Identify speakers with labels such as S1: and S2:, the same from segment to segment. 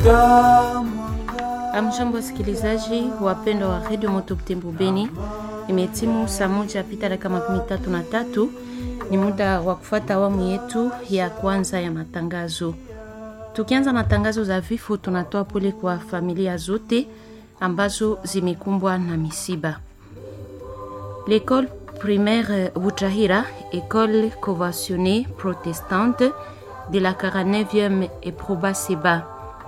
S1: Amjambo wasikilizaji wapendwa wa Radio Moto Butembo Beni, imetimu saa moja pita dakika 33. Ni muda wa kufuata awamu yetu ya kwanza ya matangazo. Tukianza na tangazo za vifo, tunatoa pole kwa familia zote ambazo zimekumbwa na misiba. L'école primaire Butahira, école conventionnée protestante de la 49e et Proba Seba,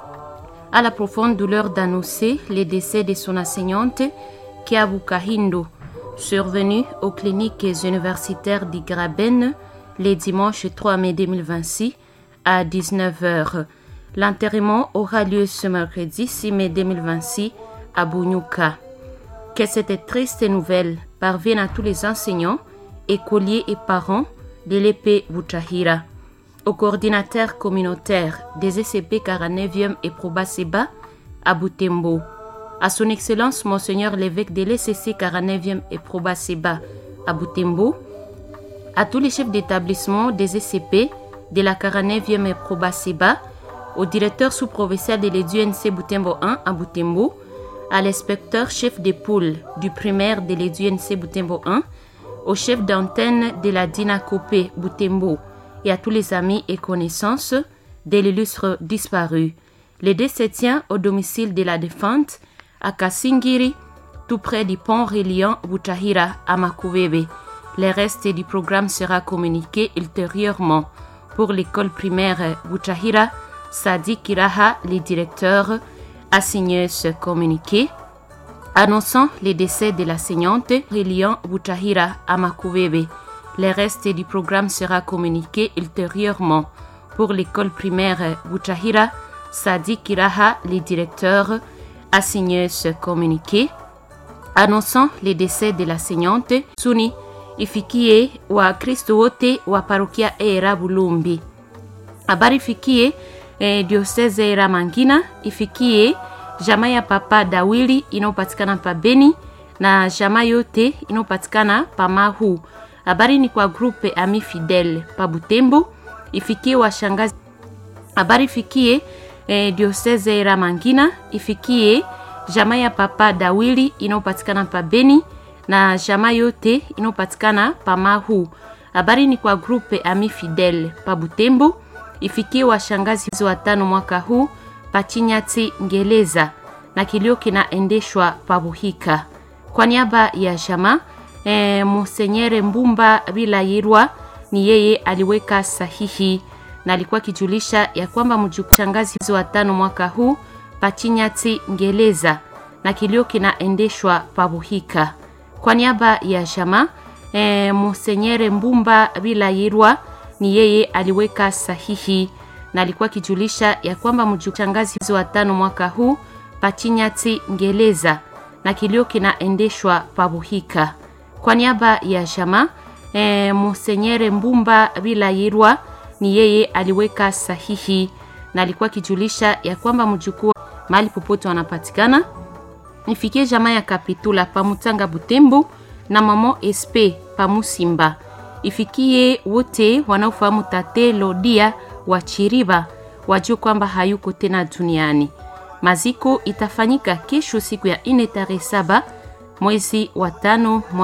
S1: a la profonde douleur d'annoncer le décès de son enseignante Kiabu Kahindo, survenue aux cliniques universitaires d'Igraben le dimanche 3 mai 2026 à 19h. L'enterrement aura lieu ce mercredi 6 mai 2026 à Bunyuka. Que cette triste nouvelle parvienne à tous les enseignants, écoliers et parents de l'EP Butahira. Au coordinateur communautaire des ECP 49e et Proba Seba à Butembo, à son excellence Monseigneur l'évêque de l'ECC 49e et Proba Seba à Butembo, à tous les chefs d'établissement des ECP de la 49e et Proba Seba, au directeur sous-provincial de l'EDUNC Butembo 1 à Butembo, à l'inspecteur chef de poule du primaire de l'EDUNC Butembo 1, au chef d'antenne de la Dinakopé Butembo, et à tous les amis et connaissances de l'illustre disparu. Le décès tient au domicile de la défunte à Kasingiri, tout près du pont reliant Butahira à Makubebe. Le reste du programme sera communiqué ultérieurement. Pour l'école primaire Butahira, Sadi Kiraha, le directeur, a signé ce communiqué annonçant le décès de l'enseignante reliant Butahira à Makubebe. Le reste du programme sera communiqué ultérieurement. Pour l'école primaire Butahira, Sadi Kiraha, le directeur, a signé ce communiqué annonçant le décès de l'enseignante Suni ifikie wa Kristo wote wa parokia Era Bulumbi. Habari ifikie diocese Era Mangina, ifikie jamaa ya Papa Dawili inayopatikana pa Beni na jamaa yote inayopatikana pa Mahu. Habari ni kwa grupe Ami Fidel pa Butembo, ifikie washangazi. Habari ifikie diocese Era Mangina, ifikie jamaa ya Papa Dawili inayopatikana pa Beni na jamaa yote inayopatikana pa Mahu. Habari ni kwa grupe Ami Fidel pa Butembo, ifikie washangazi watano mwaka huu pa Chinyati Ngeleza, na kilio kinaendeshwa pa Buhika. Kwa niaba ya jamaa Monseigneur Mbumba Bilayirwa ni yeye aliweka sahihi na alikuwa kijulisha ya kwamba mjukuu watano mwaka huu pa Chinyati Ngeleza, na kilio kinaendeshwa pa Buhika. Kwa niaba ya jamaa Monseigneur Mbumba Bilayirwa ni yeye aliweka sahihi na alikuwa kijulisha ya kwamba mjukuu watano mwaka huu pa Chinyati Ngeleza, na kilio kinaendeshwa pa Buhika. Kwa niaba ya jamaa Monseigneur Mbumba Bilayirwa ni yeye aliweka sahihi na alikuwa kijulisha ya kwamba mjukuu mahali popote wanapatikana, ifikie jamaa ya Kapitula pa Mutanga Butembo na mama SP pa Musimba, ifikie wote wanaofahamu Tate Lodia wa Chiriba wajue kwamba hayuko tena duniani. Maziko itafanyika kesho siku ya 4 tarehe 7 mwezi wa 5